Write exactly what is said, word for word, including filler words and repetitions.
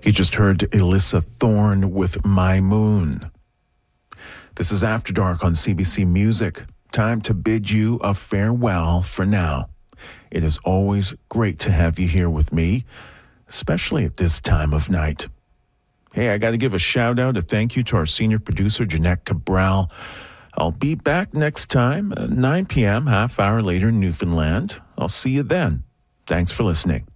You just heard Alyssa Thorne with My Moon. This is After Dark on C B C Music. Time to bid you a farewell for now. It is always great to have you here with me, especially at this time of night. Hey, I got to give a shout out, a thank you to our senior producer, Jeanette Cabral. I'll be back next time, at nine p.m., half hour later in Newfoundland. I'll see you then. Thanks for listening.